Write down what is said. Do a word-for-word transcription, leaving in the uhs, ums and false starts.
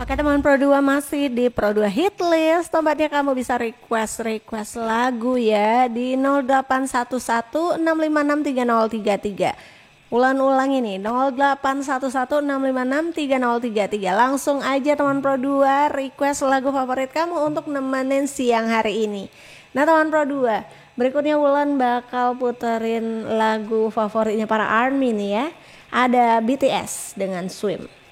Oke teman Pro dua, masih di Pro dua Hit List. Tempatnya kamu bisa request-request lagu ya di nol delapan satu satu enam lima enam tiga nol tiga tiga. Ulang-ulang ini nol delapan satu satu enam lima enam tiga nol tiga tiga. Langsung aja teman Pro dua request lagu favorit kamu untuk nemenin siang hari ini. Nah teman Pro dua, berikutnya Wulan bakal puterin lagu favoritnya para ARMY nih ya. Ada B T S dengan Swim.